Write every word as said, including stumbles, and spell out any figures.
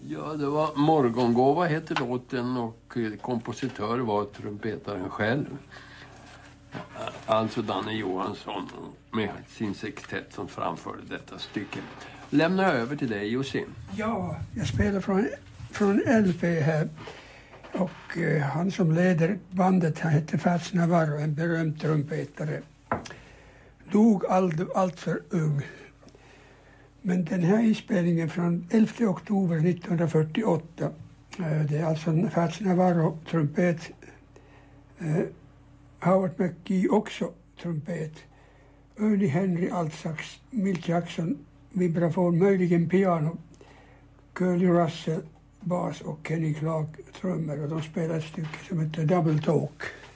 Ja, det var Morgongåva hette låten och kompositör var trumpetaren själv. Alltså Danne Johansson med sin sextett som framförde detta stycke. Lämnar jag över till dig, Jussi. Ja, jag spelar från, från L P här. Och eh, han som leder bandet, han hette Fats Navarro, en berömd trumpetare. Dog allt, allt för ung. Men den här inspelningen från elfte oktober nittonhundrafyrtioåtta, eh, det är alltså Fats Navarro, trumpet. Eh, Howard McGee också trumpet. Ernie Henry altsax, Milt Jackson vibrafon, möjligen piano. Curly Russell bas och Kenny Clark trummor, och de spelar ett stycke som heter Double Talk.